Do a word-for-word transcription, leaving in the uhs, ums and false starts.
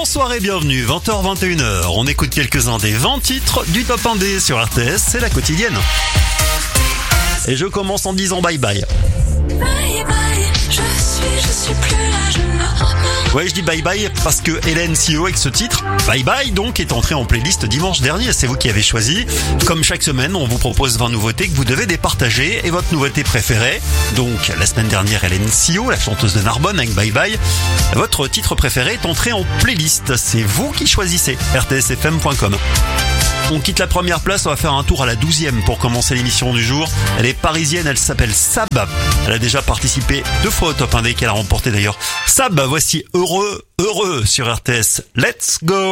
Bonsoir et bienvenue, vingt heures vingt et une heures. On écoute quelques-uns des vingt titres du top un D sur R T S, c'est la quotidienne. Et je commence en disant bye bye. Bye bye, je suis, je suis plus là, je me Ouais, je dis bye bye parce que Hélène Sio avec ce titre, Bye Bye donc, est entré en playlist dimanche dernier. C'est vous qui avez choisi. Comme chaque semaine, on vous propose vingt nouveautés que vous devez départager et votre nouveauté préférée. Donc, la semaine dernière, Hélène Sio, la chanteuse de Narbonne avec Bye Bye. Votre titre préféré est entré en playlist. C'est vous qui choisissez. R T S F M point com. On quitte la première place, on va faire un tour à la douzième pour commencer l'émission du jour. Elle est parisienne, elle s'appelle Sab. Elle a déjà participé deux fois au top un D qu'elle a remporté d'ailleurs. Sab, voici Heureux, Heureux sur R T S. Let's go!